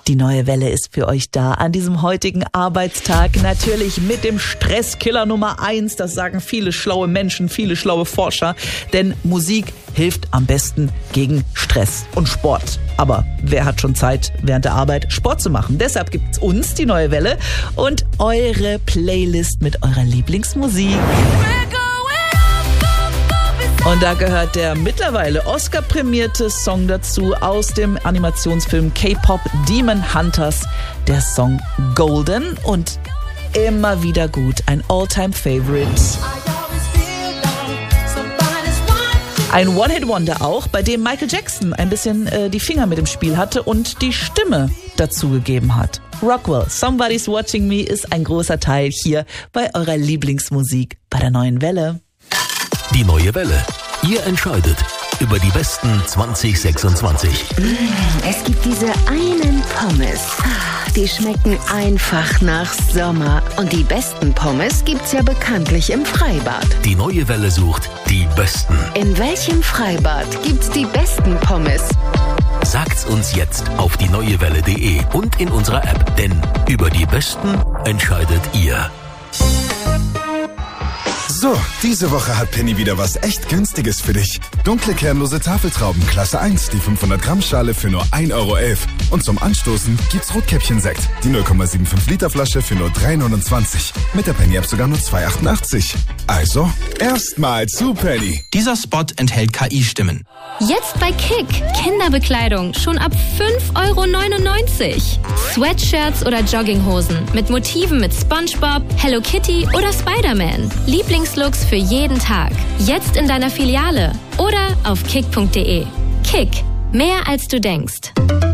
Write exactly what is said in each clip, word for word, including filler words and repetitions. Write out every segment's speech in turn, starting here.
Die neue Welle ist für euch da an diesem heutigen Arbeitstag. Natürlich mit dem Stresskiller Nummer eins. Das sagen viele schlaue Menschen, viele schlaue Forscher. Denn Musik hilft am besten gegen Stress und Sport. Aber wer hat schon Zeit, während der Arbeit Sport zu machen? Deshalb gibt's uns, die neue Welle, und eure Playlist mit eurer Lieblingsmusik. Und da gehört der mittlerweile Oscar-prämierte Song dazu aus dem Animationsfilm K-Pop Demon Hunters, der Song Golden, und immer wieder gut, ein All-Time-Favorite. Ein One-Hit-Wonder auch, bei dem Michael Jackson ein bisschen äh, die Finger mit dem Spiel hatte und die Stimme dazu gegeben hat. Rockwell, Somebody's Watching Me ist ein großer Teil hier bei eurer Lieblingsmusik bei der neuen Welle. Die neue Welle. Ihr entscheidet über die besten zwanzig sechsundzwanzig. Es gibt diese einen Pommes. Die schmecken einfach nach Sommer. Und die besten Pommes gibt's ja bekanntlich im Freibad. Die neue Welle sucht die besten. In welchem Freibad gibt's die besten Pommes? Sagt's uns jetzt auf die neue welle punkt de und in unserer App. Denn über die besten entscheidet ihr. So, diese Woche hat Penny wieder was echt Günstiges für dich. Dunkle kernlose Tafeltrauben Klasse eins, die fünfhundert Gramm Schale für nur ein Euro elf. Und zum Anstoßen gibt's Rotkäppchen-Sekt, die null Komma fünfundsiebzig Liter Flasche für nur drei neunundzwanzig. Mit der Penny-App sogar nur zwei achtundachtzig. Also, erstmal zu Penny. Dieser Spot enthält K I-Stimmen. Jetzt bei Kick. Kinderbekleidung schon ab fünf Euro neunundneunzig. Sweatshirts oder Jogginghosen mit Motiven mit SpongeBob, Hello Kitty oder Spider-Man. Lieblingslooks für jeden Tag. Jetzt in deiner Filiale oder auf kick punkt de. Kick. Mehr als du denkst.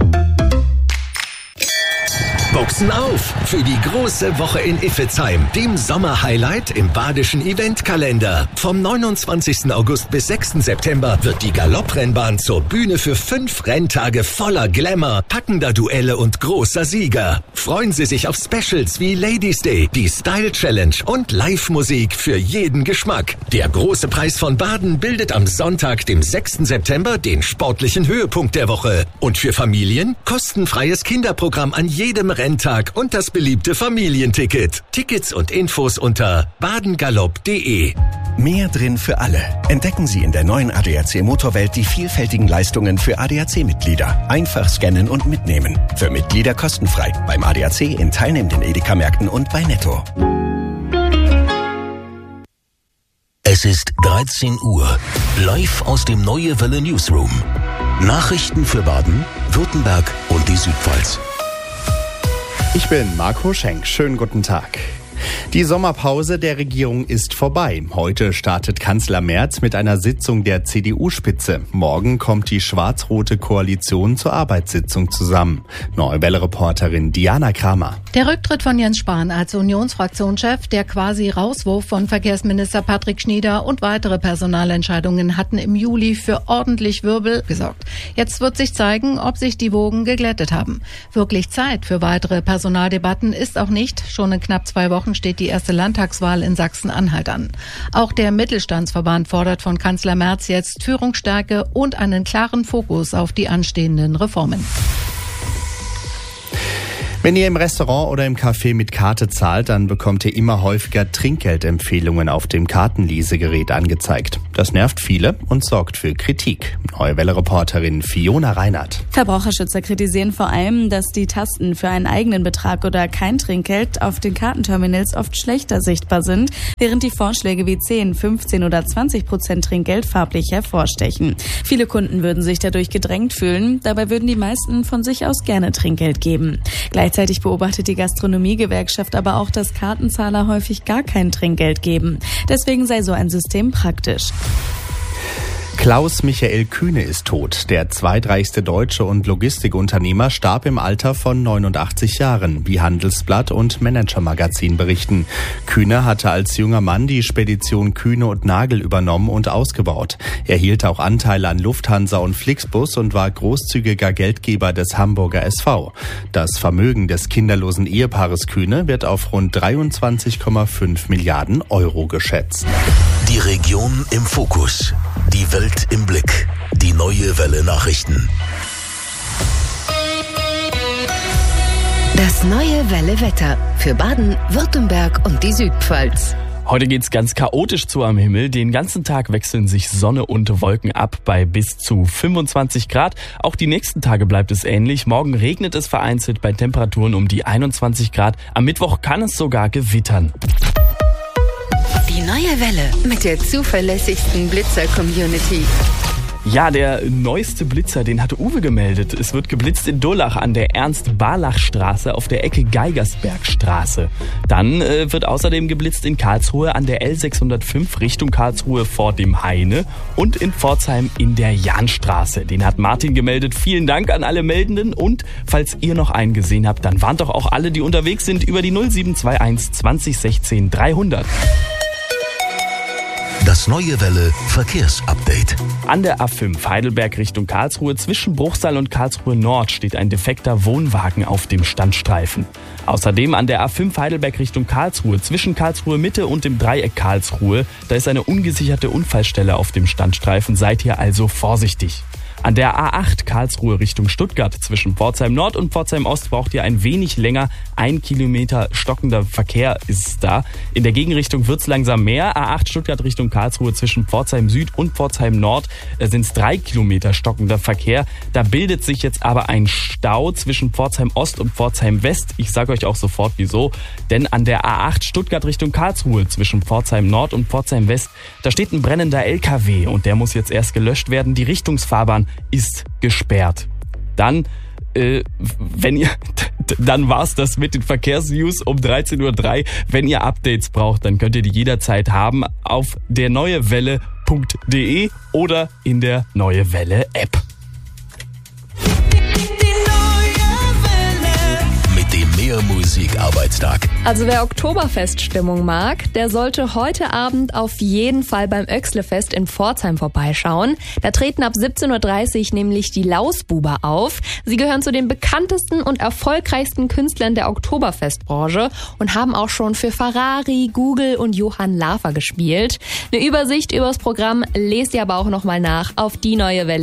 Boxen auf für die große Woche in Iffezheim, dem Sommerhighlight im badischen Eventkalender. Vom neunundzwanzigsten August bis sechsten September wird die Galopprennbahn zur Bühne für fünf Renntage voller Glamour, packender Duelle und großer Sieger. Freuen Sie sich auf Specials wie Ladies Day, die Style Challenge und Live-Musik für jeden Geschmack. Der große Preis von Baden bildet am Sonntag, dem sechsten September, den sportlichen Höhepunkt der Woche. Und für Familien kostenfreies Kinderprogramm an jedem Renntag und das beliebte Familienticket. Tickets und Infos unter badengalopp punkt de. Mehr drin für alle. Entdecken Sie in der neuen A D A C Motorwelt die vielfältigen Leistungen für A D A C-Mitglieder. Einfach scannen und mitnehmen. Für Mitglieder kostenfrei. Beim A D A C in teilnehmenden Edeka-Märkten und bei Netto. Es ist dreizehn Uhr. Live aus dem Neue Welle Newsroom. Nachrichten für Baden, Württemberg und die Südpfalz. Ich bin Marco Schenk. Schönen guten Tag. Die Sommerpause der Regierung ist vorbei. Heute startet Kanzler Merz mit einer Sitzung der C D U-Spitze. Morgen kommt die schwarz-rote Koalition zur Arbeitssitzung zusammen. Neue Welle-Reporterin Diana Kramer. Der Rücktritt von Jens Spahn als Unionsfraktionschef, der quasi Rauswurf von Verkehrsminister Patrick Schnieder und weitere Personalentscheidungen hatten im Juli für ordentlich Wirbel gesorgt. Jetzt wird sich zeigen, ob sich die Wogen geglättet haben. Wirklich Zeit für weitere Personaldebatten ist auch nicht. Schon in knapp zwei Wochen steht die erste Landtagswahl in Sachsen-Anhalt an. Auch der Mittelstandsverband fordert von Kanzler Merz jetzt Führungsstärke und einen klaren Fokus auf die anstehenden Reformen. Wenn ihr im Restaurant oder im Café mit Karte zahlt, dann bekommt ihr immer häufiger Trinkgeldempfehlungen auf dem Kartenlesegerät angezeigt. Das nervt viele und sorgt für Kritik. Neue Welle-Reporterin Fiona Reinhardt. Verbraucherschützer kritisieren vor allem, dass die Tasten für einen eigenen Betrag oder kein Trinkgeld auf den Kartenterminals oft schlechter sichtbar sind, während die Vorschläge wie zehn, fünfzehn oder zwanzig Prozent Trinkgeld farblich hervorstechen. Viele Kunden würden sich dadurch gedrängt fühlen, dabei würden die meisten von sich aus gerne Trinkgeld geben. Gleichzeitig beobachtet die Gastronomiegewerkschaft aber auch, dass Kartenzahler häufig gar kein Trinkgeld geben. Deswegen sei so ein System praktisch. Klaus Michael Kühne ist tot. Der zweitreichste Deutsche und Logistikunternehmer starb im Alter von neunundachtzig Jahren, wie Handelsblatt und Manager-Magazin berichten. Kühne hatte als junger Mann die Spedition Kühne und Nagel übernommen und ausgebaut. Er hielt auch Anteile an Lufthansa und Flixbus und war großzügiger Geldgeber des Hamburger S V. Das Vermögen des kinderlosen Ehepaares Kühne wird auf rund dreiundzwanzig Komma fünf Milliarden Euro geschätzt. Die Region im Fokus. Die Welt im Blick. Die Neue Welle Nachrichten. Das neue Welle Wetter für Baden, Württemberg und die Südpfalz. Heute geht's ganz chaotisch zu am Himmel. Den ganzen Tag wechseln sich Sonne und Wolken ab bei bis zu fünfundzwanzig Grad. Auch die nächsten Tage bleibt es ähnlich. Morgen regnet es vereinzelt bei Temperaturen um die einundzwanzig Grad. Am Mittwoch kann es sogar gewittern. Die neue Welle mit der zuverlässigsten Blitzer-Community. Ja, der neueste Blitzer, den hatte Uwe gemeldet. Es wird geblitzt in Durlach an der Ernst-Barlach-Straße auf der Ecke Geigersbergstraße. Dann äh, wird außerdem geblitzt in Karlsruhe an der L sechshundertfünf Richtung Karlsruhe vor dem Heine und in Pforzheim in der Jahnstraße. Den hat Martin gemeldet. Vielen Dank an alle Meldenden und falls ihr noch einen gesehen habt, dann warnt doch auch alle, die unterwegs sind, über die null sieben zwei eins zwanzig sechzehn dreihundert. Das neue Welle Verkehrsupdate. An der A fünf Heidelberg Richtung Karlsruhe zwischen Bruchsal und Karlsruhe Nord steht ein defekter Wohnwagen auf dem Standstreifen. Außerdem an der A fünf Heidelberg Richtung Karlsruhe zwischen Karlsruhe Mitte und dem Dreieck Karlsruhe. Da ist eine ungesicherte Unfallstelle auf dem Standstreifen. Seid hier also vorsichtig. An der A acht Karlsruhe Richtung Stuttgart zwischen Pforzheim Nord und Pforzheim Ost braucht ihr ein wenig länger. Ein Kilometer stockender Verkehr ist da. In der Gegenrichtung wird's langsam mehr. A acht Stuttgart Richtung Karlsruhe zwischen Pforzheim Süd und Pforzheim Nord sind es drei Kilometer stockender Verkehr. Da bildet sich jetzt aber ein Stau zwischen Pforzheim Ost und Pforzheim West. Ich sage euch auch sofort wieso. Denn an der A acht Stuttgart Richtung Karlsruhe zwischen Pforzheim Nord und Pforzheim West, da steht ein brennender L K W und der muss jetzt erst gelöscht werden. Die Richtungsfahrbahn ist gesperrt. Dann, äh, wenn ihr, dann war's das mit den Verkehrsnews um dreizehn Uhr drei. Wenn ihr Updates braucht, dann könnt ihr die jederzeit haben auf der neue welle punkt de oder in der Neue Welle App. Musik-Arbeitstag. Also wer Oktoberfeststimmung mag, der sollte heute Abend auf jeden Fall beim Oechslefest in Pforzheim vorbeischauen. Da treten ab siebzehn Uhr dreißig nämlich die Lausbuber auf. Sie gehören zu den bekanntesten und erfolgreichsten Künstlern der Oktoberfestbranche und haben auch schon für Ferrari, Google und Johann Lafer gespielt. Eine Übersicht über das Programm lest ihr aber auch nochmal nach auf die neue Welle.